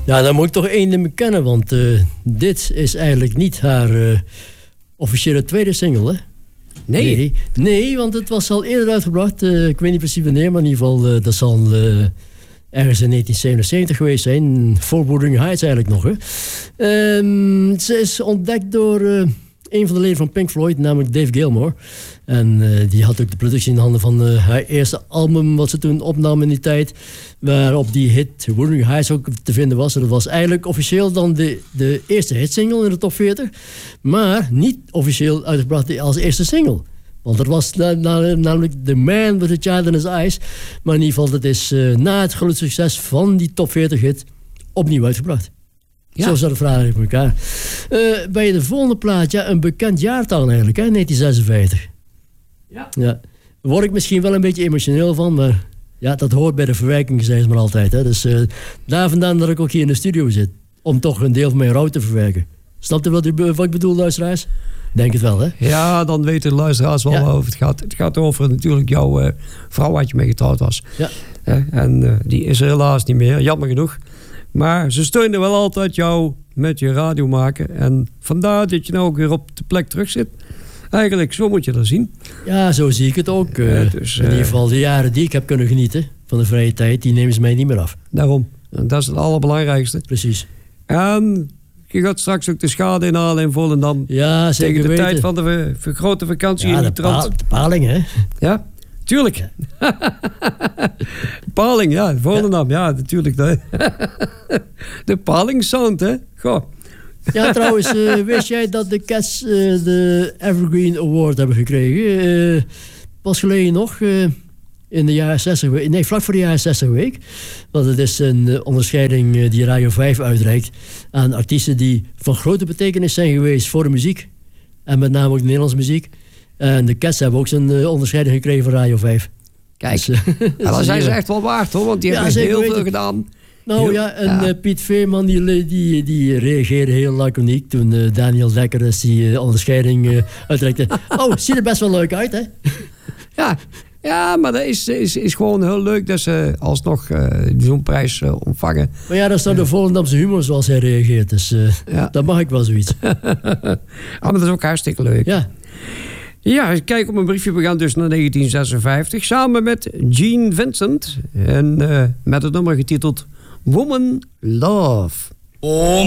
Ja, dan moet ik toch één ding bekennen, want dit is eigenlijk niet haar officiële tweede single, hè? Nee, want het was al eerder uitgebracht. Ik weet niet precies wanneer, maar in ieder geval, dat zal ergens in 1977 geweest zijn. Voor Wuthering Heights eigenlijk nog, hè. Ze is ontdekt door een van de leden van Pink Floyd, namelijk Dave Gilmour. En die had ook de productie in handen van haar eerste album, wat ze toen opnam in die tijd, waarop die hit Wuthering Heights ook te vinden was. En dat was eigenlijk officieel dan de eerste hitsingle in de top 40, maar niet officieel uitgebracht als eerste single. Want dat was namelijk The Man with the Child in His Eyes. Maar in ieder geval, dat is na het grote succes van die top 40 hit opnieuw uitgebracht. Ja. Zo zat de vraag in elkaar. Bij de volgende plaat, ja, een bekend jaartal eigenlijk, hè, 1956. Ja. Daar word ik misschien wel een beetje emotioneel van, maar ja, dat hoort bij de verwerking, zeggen ze maar altijd. Hè. Dus daar vandaan dat ik ook hier in de studio zit. Om toch een deel van mijn rouw te verwerken. Snap je wat ik bedoel, luisteraars? Denk het wel, hè? Ja, dan weten de luisteraars wel waarover het gaat. Het gaat over natuurlijk jouw vrouw wat je mee getrouwd was. Ja. En die is er helaas niet meer, jammer genoeg. Maar ze steunde wel altijd jou met je radio maken. En vandaar dat je nou ook weer op de plek terug zit. Eigenlijk, zo moet je dat zien. Ja, zo zie ik het ook. Dus, in ieder geval, de jaren die ik heb kunnen genieten van de vrije tijd, die nemen ze mij niet meer af. Daarom. En dat is het allerbelangrijkste. Precies. En je gaat straks ook de schade inhalen in Volendam. Ja, zeker tegen de weten. tijd van de grote vakantie. Ja, in de paling, hè? Ja, tuurlijk. Ja. Paling, ja, Volendam. Ja, natuurlijk. De palingsound, hè? Goh. Ja, trouwens, wist jij dat de Cats de Evergreen Award hebben gekregen? Pas geleden nog, in de jaren 60 nee, vlak voor de jaren 60 week. Want het is een onderscheiding die Radio 5 uitreikt aan artiesten die van grote betekenis zijn geweest voor de muziek. En met name ook de Nederlandse muziek. En de Cats hebben ook zo'n onderscheiding gekregen van Radio 5. Kijk, dus, dan zijn ze echt wel waard, hoor. Want die hebben heel veel gedaan. Nou en Piet Veerman die reageerde heel laconiek toen Daniel Dekker die onderscheiding uitreikte. Oh, ziet er best wel leuk uit, hè? Ja, maar dat is gewoon heel leuk dat ze alsnog zo'n prijs ontvangen. Maar ja, dat is dan de Volendamse humor zoals hij reageert. Dus dat mag ik wel zoiets. Maar dat is ook hartstikke leuk. Ja. Ja, kijk op mijn briefje. We gaan dus naar 1956. Samen met Gene Vincent. En met het nummer getiteld Woman Love.